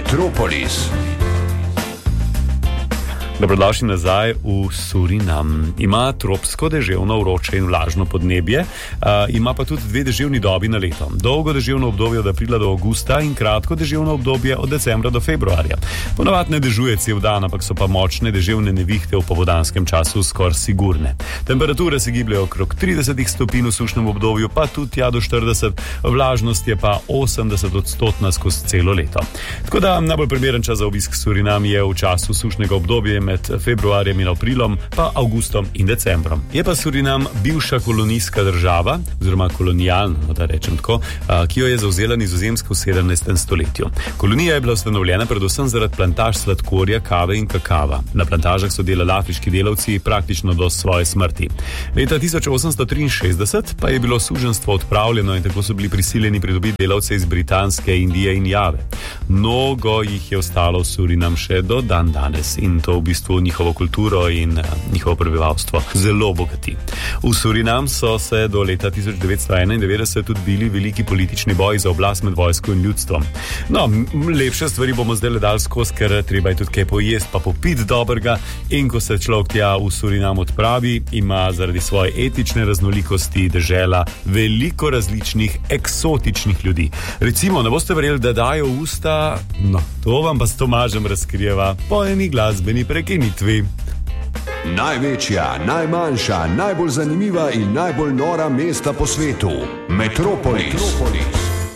Metropolis. Dobrodošli nazaj v Surinam. Ima tropsko deževno, vroče in vlažno podnebje, ima pa tudi dve deževni dobi na leto. Dolgo deževno obdobje od aprila do avgusta in kratko deževno obdobje od decembra do februarja. Ponavadi ne dežuje cel dan, ampak so pa močne deževne nevihte v popoldanskem času skoraj sigurne. Temperature se gibljajo okrog 30 stopinj v sušnem obdobju, pa tudi do 40, vlažnost je pa 80% skozi celo leto. Tako da najbolj primeren čas za obisk Surinam je v času sušnega obdobja med februarjem in aprilom, pa avgustom in decembrom. Je pa Surinam bivša kolonijska država, oziroma kolonialna, da rečem tako, ki jo je zavzela Nizozemska v 17. stoletju. Kolonija je bila ustanovljena predvsem zaradi plantaž sladkorja, kave in kakava. Na plantažah so delali afriški delavci praktično do svoje smrti. Leta 1863 pa je bilo suženjstvo odpravljeno in tako so bili prisiljeni pridobiti delavce iz Britanske, Indije in Jave. Mnogo jih je ostalo v Surinam še do dan danes in to v bistvu njihovo kulturo in njihovo prebivalstvo zelo bogati. V Surinam so se do leta 1991 tudi bili veliki politični boji za oblast med vojsko in ljudstvom. No, lepše stvari bomo zdaj le dali skozi, ker treba je tudi kaj pojesti pa popiti dobrega, in ko se človek tja v Surinam odpravi, ima zaradi svoje etične raznolikosti dežela veliko različnih eksotičnih ljudi. Recimo, ne boste verjeli, da dajo v usta, no, to vam pa s Tomažem razkrijeva po eni glasbeni prekinitvi. Največja, najmanjša, najbolj zanimiva in najbolj nora mesta po svetu. Metropolis.